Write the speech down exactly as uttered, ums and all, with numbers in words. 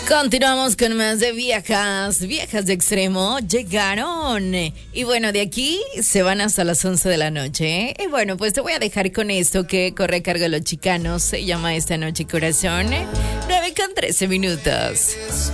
Continuamos con más de viejas, viejas de extremo, llegaron. Y bueno, de aquí se van hasta las once de la noche. Y bueno, pues te voy a dejar con esto que corre a cargo de los chicanos. Se llama Esta Noche Corazón. nueve con trece minutos.